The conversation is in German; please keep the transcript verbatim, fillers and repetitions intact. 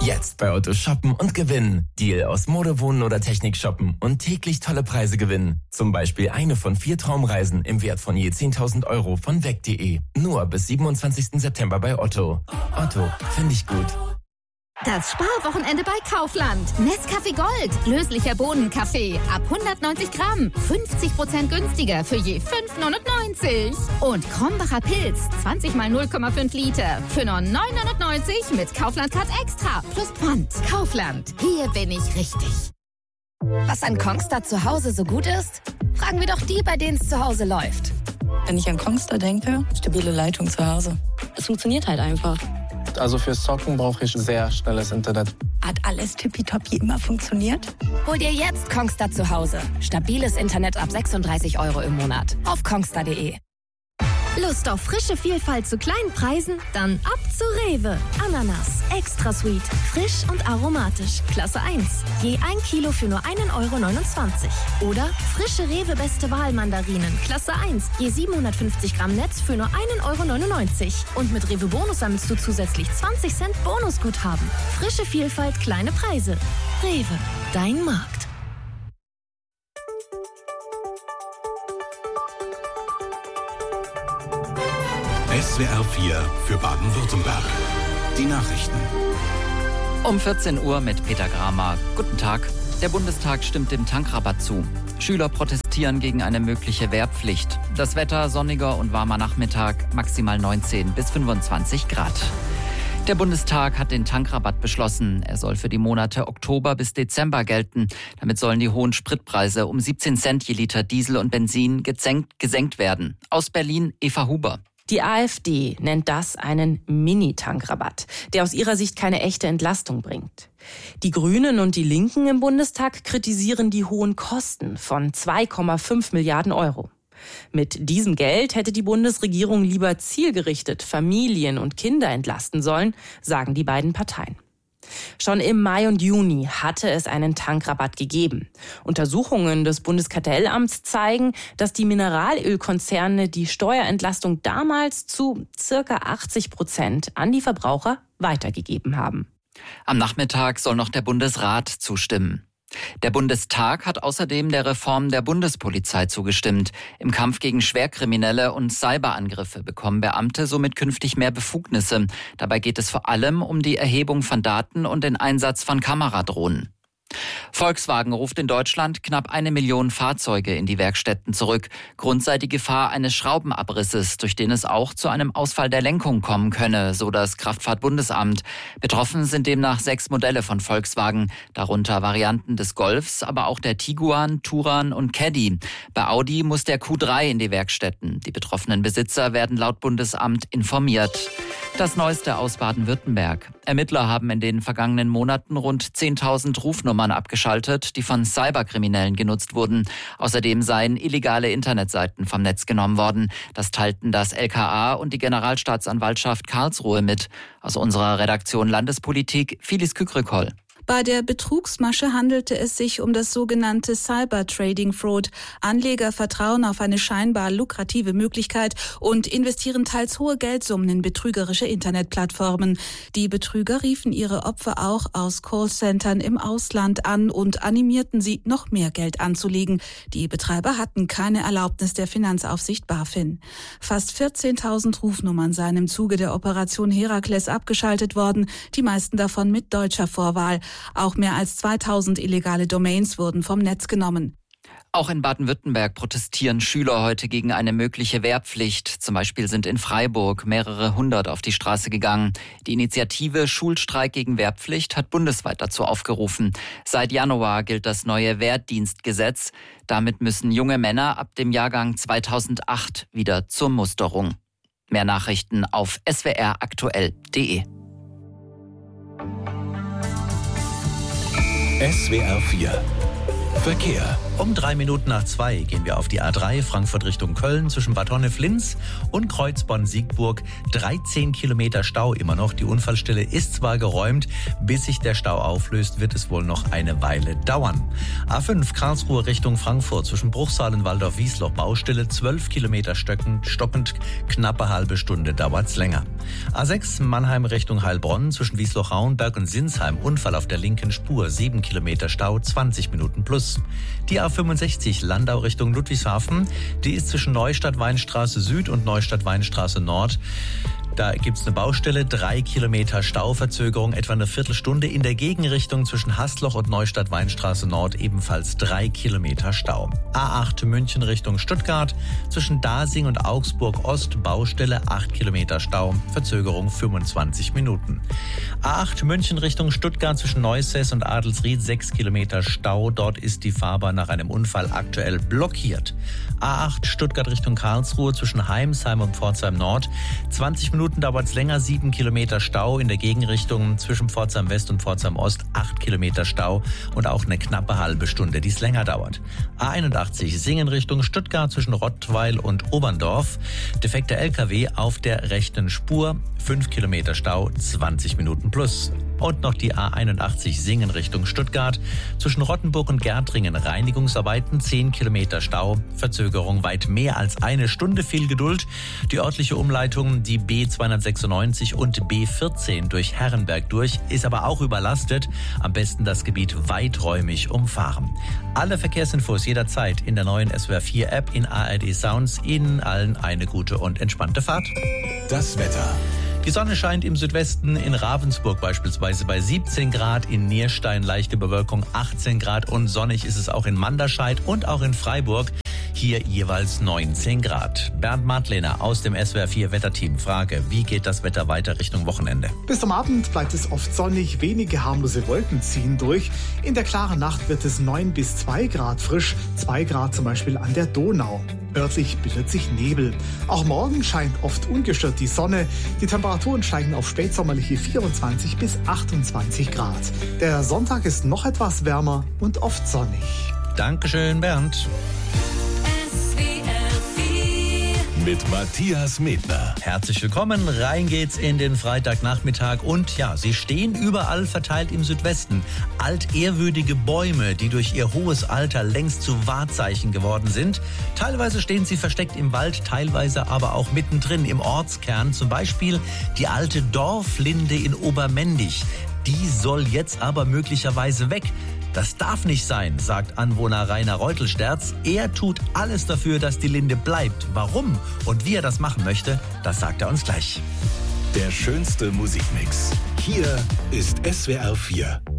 Jetzt bei Otto shoppen und gewinnen. Deal aus Mode, Wohnen oder Technik shoppen und täglich tolle Preise gewinnen. Zum Beispiel eine von vier Traumreisen im Wert von je zehntausend Euro von weg punkt de. Nur bis siebenundzwanzigsten September bei Otto. Otto, finde ich gut. Das Sparwochenende bei Kaufland. Nescafé Gold. Löslicher Bohnenkaffee. Ab hundertneunzig Gramm. fünfzig Prozent günstiger für je fünf neunundneunzig. Und Krombacher Pilz. zwanzig mal null Komma fünf Liter. Für nur neun neunundneunzig mit Kaufland Card Extra. Plus Pfand. Kaufland. Hier bin ich richtig. Was an Kongstar zu Hause so gut ist? Fragen wir doch die, bei denen es zu Hause läuft. Wenn ich an Kongstar denke, stabile Leitung zu Hause. Es funktioniert halt einfach. Also fürs Zocken brauche ich sehr schnelles Internet. Hat alles tippitoppi immer funktioniert? Hol dir jetzt Kongstar zu Hause. Stabiles Internet ab sechsunddreißig Euro im Monat. Auf kongstar punkt de. Lust auf frische Vielfalt zu kleinen Preisen? Dann ab zu Rewe. Ananas, extra sweet, frisch und aromatisch. Klasse eins. Je ein Kilo für nur einen Euro neunundzwanzig. Oder frische Rewe Beste Wahl Mandarinen. Klasse eins. Je siebenhundertfünfzig Gramm Netz für nur einen Euro neunundneunzig. Und mit Rewe Bonus sammelst du zusätzlich zwanzig Cent Bonusguthaben. Frische Vielfalt, kleine Preise. Rewe, dein Markt. S W R vier für Baden-Württemberg. Die Nachrichten. Um vierzehn Uhr mit Peter Gramer. Guten Tag. Der Bundestag stimmt dem Tankrabatt zu. Schüler protestieren gegen eine mögliche Wehrpflicht. Das Wetter sonniger und warmer Nachmittag, maximal neunzehn bis fünfundzwanzig Grad. Der Bundestag hat den Tankrabatt beschlossen. Er soll für die Monate Oktober bis Dezember gelten. Damit sollen die hohen Spritpreise um siebzehn Cent je Liter Diesel und Benzin gesenkt, gesenkt werden. Aus Berlin, Eva Huber. Die AfD nennt das einen Mini-Tankrabatt, der aus ihrer Sicht keine echte Entlastung bringt. Die Grünen und die Linken im Bundestag kritisieren die hohen Kosten von zwei Komma fünf Milliarden Euro. Mit diesem Geld hätte die Bundesregierung lieber zielgerichtet Familien und Kinder entlasten sollen, sagen die beiden Parteien. Schon im Mai und Juni hatte es einen Tankrabatt gegeben. Untersuchungen des Bundeskartellamts zeigen, dass die Mineralölkonzerne die Steuerentlastung damals zu circa achtzig Prozent an die Verbraucher weitergegeben haben. Am Nachmittag soll noch der Bundesrat zustimmen. Der Bundestag hat außerdem der Reform der Bundespolizei zugestimmt. Im Kampf gegen Schwerkriminelle und Cyberangriffe bekommen Beamte somit künftig mehr Befugnisse. Dabei geht es vor allem um die Erhebung von Daten und den Einsatz von Kameradrohnen. Volkswagen ruft in Deutschland knapp eine Million Fahrzeuge in die Werkstätten zurück. Grund sei die Gefahr eines Schraubenabrisses, durch den es auch zu einem Ausfall der Lenkung kommen könne, so das Kraftfahrtbundesamt. Betroffen sind demnach sechs Modelle von Volkswagen, darunter Varianten des Golfs, aber auch der Tiguan, Touran und Caddy. Bei Audi muss der Q drei in die Werkstätten. Die betroffenen Besitzer werden laut Bundesamt informiert. Das Neueste aus Baden-Württemberg. Ermittler haben in den vergangenen Monaten rund zehntausend Rufnummern abgeschaltet, die von Cyberkriminellen genutzt wurden. Außerdem seien illegale Internetseiten vom Netz genommen worden. Das teilten das L K A und die Generalstaatsanwaltschaft Karlsruhe mit. Aus unserer Redaktion Landespolitik, Phyllis Kükrikoll. Bei der Betrugsmasche handelte es sich um das sogenannte Cyber-Trading-Fraud. Anleger vertrauen auf eine scheinbar lukrative Möglichkeit und investieren teils hohe Geldsummen in betrügerische Internetplattformen. Die Betrüger riefen ihre Opfer auch aus Callcentern im Ausland an und animierten sie, noch mehr Geld anzulegen. Die Betreiber hatten keine Erlaubnis der Finanzaufsicht BaFin. Fast vierzehntausend Rufnummern seien im Zuge der Operation Herakles abgeschaltet worden, die meisten davon mit deutscher Vorwahl. Auch mehr als zweitausend illegale Domains wurden vom Netz genommen. Auch in Baden-Württemberg protestieren Schüler heute gegen eine mögliche Wehrpflicht. Zum Beispiel sind in Freiburg mehrere hundert auf die Straße gegangen. Die Initiative Schulstreik gegen Wehrpflicht hat bundesweit dazu aufgerufen. Seit Januar gilt das neue Wehrdienstgesetz. Damit müssen junge Männer ab dem Jahrgang zweitausendacht wieder zur Musterung. Mehr Nachrichten auf s w r aktuell punkt de. S W R vier Verkehr. Um drei Minuten nach zwei gehen wir auf die A drei Frankfurt Richtung Köln zwischen Bad Honnef-Linz und Kreuzborn-Siegburg. dreizehn Kilometer Stau immer noch. Die Unfallstelle ist zwar geräumt, bis sich der Stau auflöst, wird es wohl noch eine Weile dauern. A fünf Karlsruhe Richtung Frankfurt zwischen Bruchsal, Waldorf-Wiesloch Baustelle, zwölf Kilometer stockend, stockend, knappe halbe Stunde dauert's länger. A sechs Mannheim Richtung Heilbronn zwischen Wiesloch-Rauenberg und Sinsheim, Unfall auf der linken Spur, sieben Kilometer Stau, zwanzig Minuten plus. Die A fünfundsechzig Landau Richtung Ludwigshafen, die ist zwischen Neustadt-Weinstraße Süd und Neustadt-Weinstraße Nord. Da gibt's eine Baustelle, drei Kilometer Stauverzögerung, etwa eine Viertelstunde. In der Gegenrichtung zwischen Hasloch und Neustadt-Weinstraße Nord ebenfalls drei Kilometer Stau. A acht München Richtung Stuttgart, zwischen Dasing und Augsburg Ost, Baustelle, acht Kilometer Stau, Verzögerung fünfundzwanzig Minuten. A acht München Richtung Stuttgart zwischen Neusäß und Adelsried, sechs Kilometer Stau. Dort ist die Fahrbahn nach einem Unfall aktuell blockiert. A acht Stuttgart Richtung Karlsruhe zwischen Heimsheim und Pforzheim Nord, zwanzig Minuten dauert es länger, sieben Kilometer Stau. In der Gegenrichtung zwischen Pforzheim West und Pforzheim Ost, acht Kilometer Stau und auch eine knappe halbe Stunde, die es länger dauert. A einundachtzig Singen Richtung Stuttgart zwischen Rottweil und Oberndorf. Defekter L K W auf der rechten Spur, fünf Kilometer Stau, zwanzig Minuten plus. Und noch die A einundachtzig Singen Richtung Stuttgart. Zwischen Rottenburg und Gärtringen Reinigungsarbeiten, zehn Kilometer Stau. Verzögerung weit mehr als eine Stunde. Viel Geduld. Die örtliche Umleitung, die B zweihundertsechsundneunzig und B vierzehn durch Herrenberg durch, ist aber auch überlastet. Am besten das Gebiet weiträumig umfahren. Alle Verkehrsinfos jederzeit in der neuen S W R vier App, in A R D Sounds. Ihnen allen eine gute und entspannte Fahrt. Das Wetter. Die Sonne scheint im Südwesten, in Ravensburg beispielsweise bei siebzehn Grad, in Nierstein leichte Bewölkung achtzehn Grad und sonnig ist es auch in Manderscheid und auch in Freiburg. Hier jeweils neunzehn Grad. Bernd Madlener aus dem S W R vier Wetterteam. Frage, wie geht das Wetter weiter Richtung Wochenende? Bis am Abend bleibt es oft sonnig, wenige harmlose Wolken ziehen durch. In der klaren Nacht wird es neun bis zwei Grad frisch, zwei Grad zum Beispiel an der Donau. Örtlich bildet sich Nebel. Auch morgen scheint oft ungestört die Sonne. Die Temperaturen steigen auf spätsommerliche vierundzwanzig bis achtundzwanzig Grad. Der Sonntag ist noch etwas wärmer und oft sonnig. Dankeschön, Bernd. Mit Matthias Medner. Herzlich willkommen, rein geht's in den Freitagnachmittag und ja, sie stehen überall verteilt im Südwesten. Altehrwürdige Bäume, die durch ihr hohes Alter längst zu Wahrzeichen geworden sind. Teilweise stehen sie versteckt im Wald, teilweise aber auch mittendrin im Ortskern. Zum Beispiel die alte Dorflinde in Obermendig. Die soll jetzt aber möglicherweise weg. Das darf nicht sein, sagt Anwohner Rainer Reutelsterz. Er tut alles dafür, dass die Linde bleibt. Warum und wie er das machen möchte, das sagt er uns gleich. Der schönste Musikmix. Hier ist S W R vier.